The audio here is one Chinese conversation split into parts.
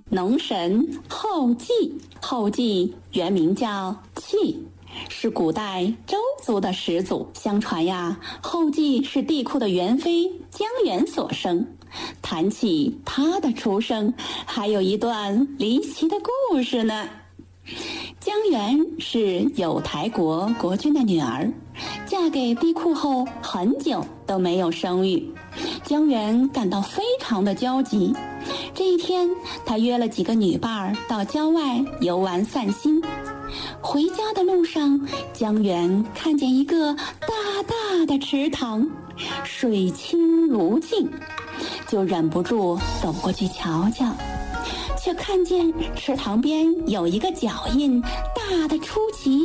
农神后稷。后稷原名叫契，是古代周族的始祖。相传呀，后稷是帝喾的元妃姜原所生。谈起她的出生，还有一段离奇的故事呢。姜原是有台国国君的女儿，嫁给帝喾后很久都没有生育。姜原感到非常的焦急。这一天，他约了几个女伴到郊外游玩散心。回家的路上，姜原看见一个大大的池塘，水清如镜，就忍不住走过去瞧瞧。却看见池塘边有一个脚印，大的出奇。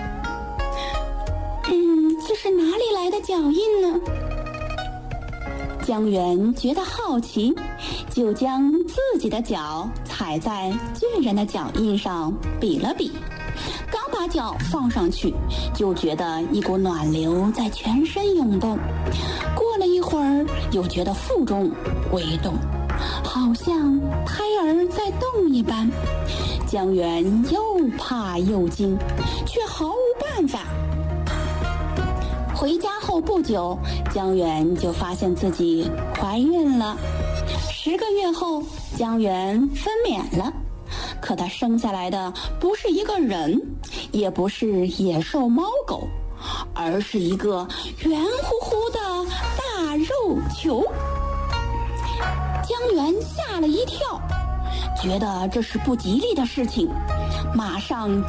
这是哪里来的脚印呢？姜原觉得好奇，就将自己的脚踩在巨人的脚印上比了比。刚把脚放上去，就觉得一股暖流在全身涌动。过了一会儿，又觉得腹中微动，好像胎儿在动一般。姜原又怕又惊，却毫无办法。回家后不久，姜原就发现自己怀孕了。10个月后，姜原分娩了。可他生下来的不是一个人，也不是野兽猫狗，而是一个圆乎乎的大肉球。姜原吓了一跳，觉得这是不吉利的事情，马上